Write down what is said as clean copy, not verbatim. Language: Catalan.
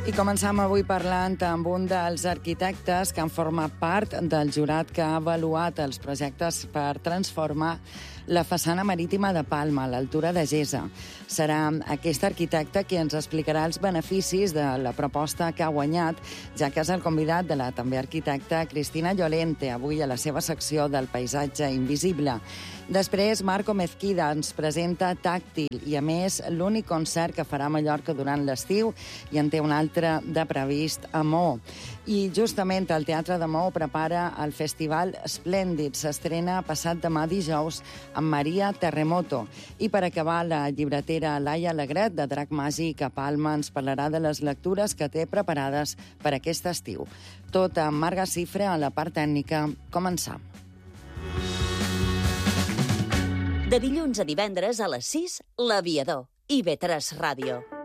I començam avui parlant amb un dels arquitectes que han format part del jurat que ha avaluat els projectes per transformar la façana marítima de Palma, a l'altura de Gesa. Serà aquest arquitecte qui ens explicarà els beneficis de la proposta que ha guanyat, ja que és el convidat de la també arquitecta Cristina Llorente, avui a la seva secció del paisatge invisible. Després, Marco Mezquida ens presenta Tàctil i, a més, l'únic concert que farà a Mallorca durant l'estiu, i en té un altre de previst a Maó. I justament el Teatre de Maó prepara el Festival Esplèndid. S'estrena passat demà dijous amb Maria Terremoto. I per acabar, la llibretera Laia Alegret, de Drac Màgic a Palma, ens parlarà de les lectures que té preparades per aquest estiu. Tot amb Marga Cifre a la part tècnica. Començam. De dilluns a divendres a les 6, L'Aviador, IB3 Ràdio.